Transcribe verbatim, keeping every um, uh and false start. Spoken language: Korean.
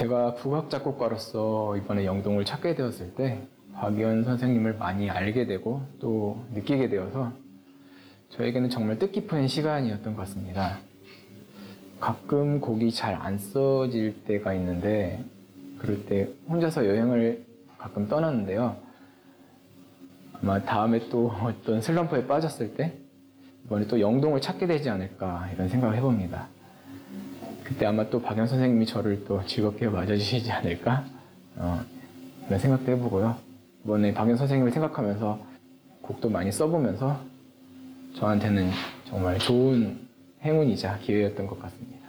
제가 국악 작곡가로서 이번에 영동을 찾게 되었을 때 박이원 선생님을 많이 알게 되고 또 느끼게 되어서 저에게는 정말 뜻깊은 시간이었던 것 같습니다. 가끔 곡이 잘 안 써질 때가 있는데 그럴 때 혼자서 여행을 가끔 떠났는데요. 아마 다음에 또 어떤 슬럼프에 빠졌을 때 이번에 또 영동을 찾게 되지 않을까 이런 생각을 해봅니다. 그때 아마 또 박이원 선생님이 저를 또 즐겁게 맞아주시지 않을까 어, 그런 생각도 해보고요. 이번에 박이원 선생님을 생각하면서 곡도 많이 써보면서 저한테는 정말 좋은 행운이자 기회였던 것 같습니다.